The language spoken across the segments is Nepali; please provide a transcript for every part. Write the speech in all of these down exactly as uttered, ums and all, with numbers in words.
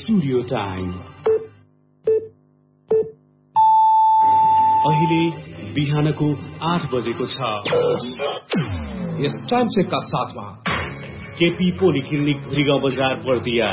स्टुडियो टाइम अहिले बिहानको आठ बजेको छ। यस टाइम चेकका साथमा केपी पोलिक्लिनिक भुरीगाउँ बजार बर्दिया।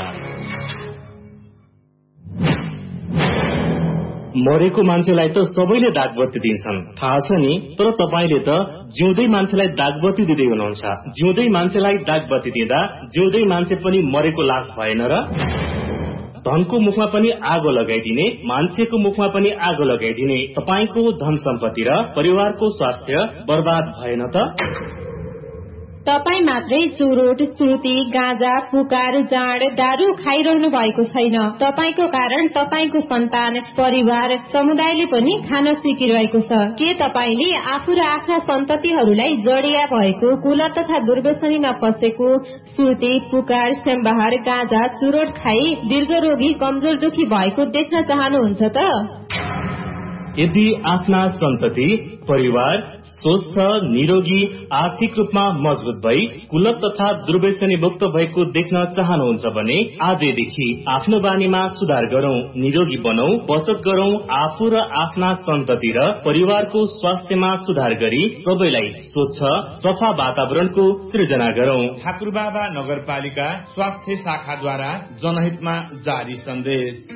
मरेको मान्छेलाई त सबैले दागबत्ती दिन्छन्, थाहा छ नि, तर तपाईले त जिउँदै मान्छेलाई दागबत्ती दिँदै हुनुहुन्छ। जिउँदै मान्छेलाई दागबत्ती दिँदा जिउँदै मान्छे पनि मरेको लास भएन र? धनको मुखमा पनि आगो लगाइदिने, मान्छेको मुखमा पनि आगो लगाइदिने तपाईको धन सम्पत्ति र परिवारको स्वास्थ्य बर्बाद भएन त? तपाई मात्रै चुरोट, सुर्ती, गाँजा, पुकार, जाँड, दारू खाइरहनु भएको छैन। तपाईको कारण तपाईको सन्तान, परिवार, समुदायले पनि खान सिकिरहेको छ। के तपाईले आफू र आफ्ना सन्ततिहरूलाई जडिया भएको कुलत तथा दुर्व्यसनीमा फसेको सुर्ती, पुकार, स्यामबार, गाँजा, चुरोट खाई दीर्घरोगी, कमजोर दुखी भएको देख्न चाहनुहुन्छ त? यदि आफ्ना सन्तति, परिवार स्वस्थ, निरोगी, आर्थिक रूपमा मजबुत भई कुलत तथा दुर्व्यसनी मुक्त भएको देख्न चाहनुहुन्छ भने आजैदेखि आफ्नो बानीमा सुधार गरौं, निरोगी बनौं, बचत गरौं, आफू र आफ्ना सन्तति र परिवारको स्वास्थ्यमा सुधार गरी सबैलाई स्वच्छ सफा वातावरणको सृजना गरौं। ठाकुरबाबा नगरपालिका स्वास्थ्य शाखाद्वारा जनहितमा जारी सन्देश।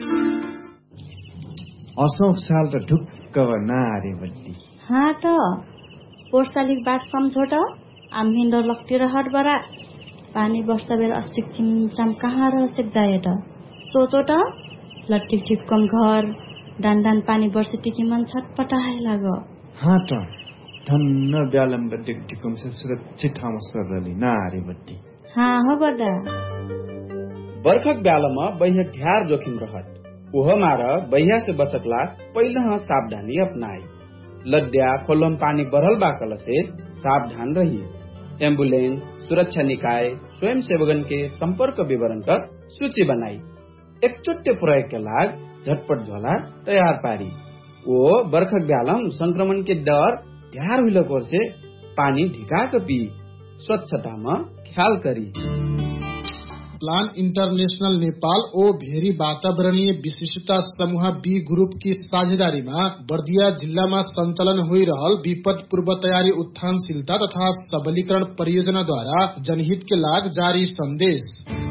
असौं साल त ढुक्क नारे बड्डी हाँ त पोर्सालिक बात सम्झोट आम हिंडो लक्टी र हट बरा पानी वर्षा बेर अस्तिक छिमचाम कहाँ रह सिक जाए त सोचो त लट्टिक टिपकम घर डान डान पानी वर्षा टिकी मन छटपटाए लाग। हाँ त धन्न ब्यालम बड्डी टिकम से सुरक्षित ठाउँमा सरली नारे बड्डी। हाँ हो बदा बर्खक ब्यालमा बहिया ढ्यार जोखिम रहत उह मार बहिया से बचकला पहिला सावधानी अपनाई। लद्या खोलम पानी बढ़ल बाकल से सावधान रहिए। एम्बुलेंस, सुरक्षा निकाय, स्वयं सेवकन के संपर्क विवरण कर सूची बनाई। एक चुट्टे प्रयोग के लाग झटपट झोला तैयार पारी। वो बर्खक ब्यालम संक्रमण के डर ढ्यार हुई से पानी ढिका के पी स्वच्छता में ख्याल करी। प्लान इंटरनेशनल नेपाल ओ भेरी वातावरणीय विशिष्टता समूह बी ग्रुप की साझेदारीमा बर्दिया जिल्लामा सञ्चालन होइरहल विपद पूर्व तयारी उत्थानशीलता तथा सबलीकरण परियोजना द्वारा जनहित के लाग जारी संदेश।